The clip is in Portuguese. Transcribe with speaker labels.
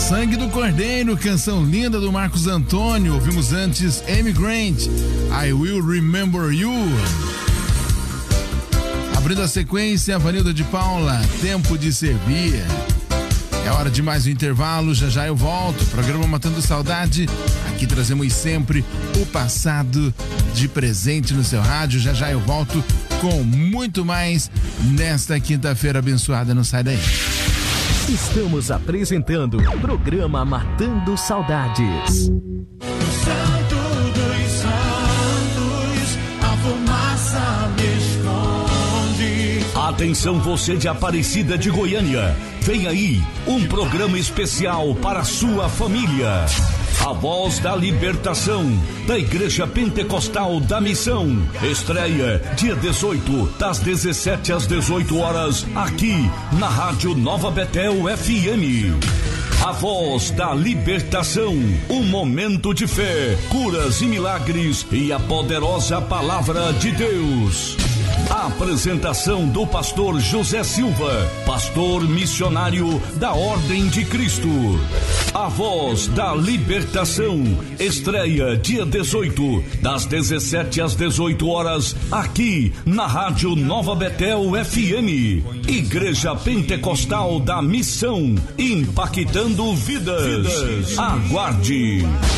Speaker 1: Sangue do Cordeiro, canção linda do Marcos Antônio. Ouvimos antes Amy Grant, I Will Remember You. Abrindo a sequência, Vanilda de Paula, Tempo de Servir. É hora de mais um intervalo, já já eu volto. Programa Matando Saudade. Aqui trazemos sempre o passado de presente no seu rádio. Já já eu volto com muito mais nesta quinta-feira abençoada. Não sai daí.
Speaker 2: Estamos apresentando o programa Matando Saudades.
Speaker 3: No Santo dos Santos, a fumaça me esconde.
Speaker 4: Atenção, você de Aparecida de Goiânia. Vem aí um programa especial para a sua família. A Voz da Libertação, da Igreja Pentecostal da Missão. Estreia dia 18, das 17 às 18 horas, aqui na Rádio Nova Betel FM. A Voz da Libertação, um momento de fé, curas e milagres e a poderosa palavra de Deus. A apresentação do pastor José Silva, pastor missionário da Ordem de Cristo. A Voz da Libertação, estreia dia 18, das 17 às 18 horas, aqui na Rádio Nova Betel FM. Igreja Pentecostal da Missão, impactando vidas. Aguarde.